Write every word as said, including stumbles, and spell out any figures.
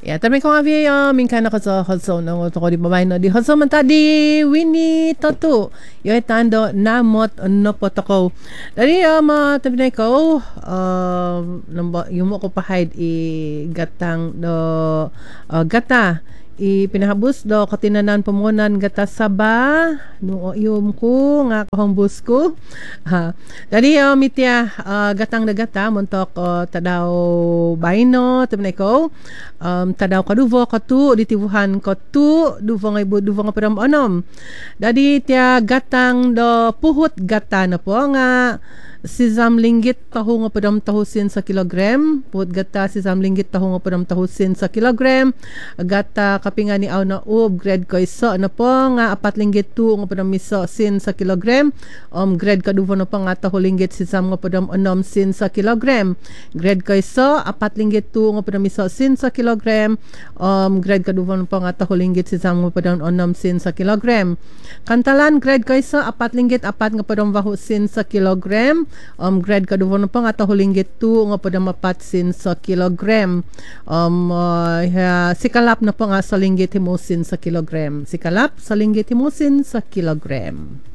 Ya, tapi kung avi uh, min kana ka sa halso no to ko di babay no di halso man ta di wini tatu yo etando namot no potoko dari um uh, tabi na ko uh, namba yumo ko pa hide i gatang do uh, gata i pinahabus do katinanan pamunan gata saba no yung ko nga kahumbus ko ha dali uh, mitya uh, gatang na gata montok uh, tadaw baino tabi ko um, tadaw kaduvo katu ditibuhan katu duvo nga ibu duvo nga param onom dadi tia gatang do puhut gata na po nga sisam linggit taho nga padam tahusin sa kilogram puhut gata sisam linggit taho nga padam tahusin sa kilogram gata kapinga ni aw na ub grade ko iso na po nga apat linggit tu nga padam miso sin sa kilogram um grade kaduvo na po nga taho linggit sisam nga padam onom sin sa kilogram grade ko iso apat linggit tu nga padam miso sin sa kilogram um grade kaduvo na po nga taho linggit sisam nga padam onom sin sa kilogram kantalan grade ko iso apat linggit apat nga padam bahu sin sa kilogram um grade kaduvo na po nga taho linggit tu nga padam apat sin sa kilogram um uh, uh, sikalap na po nga sa linggit himusin sa kilogram sikalap sa linggit himusin sa kilogram